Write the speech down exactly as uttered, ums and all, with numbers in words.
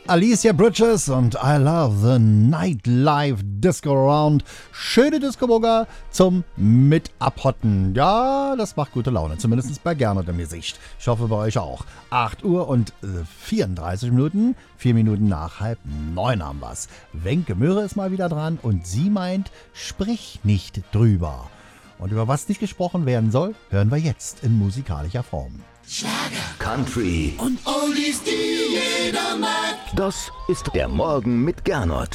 Alicia Bridges und I Love the Nightlife Disco Round. Schöne Disco-Burger zum Mit-Abhotten. Ja, das macht gute Laune, zumindest bei Gernot im Gesicht. Ich hoffe bei euch auch. acht Uhr und vierunddreißig Minuten, vier Minuten nach halb neun haben wir's. Wenke Möhre ist mal wieder dran und sie meint, sprich nicht drüber. Und über was nicht gesprochen werden soll, hören wir jetzt in musikalischer Form. Schlager, Country und Oldies, die jeder mag. Das ist der Morgen mit Gernot.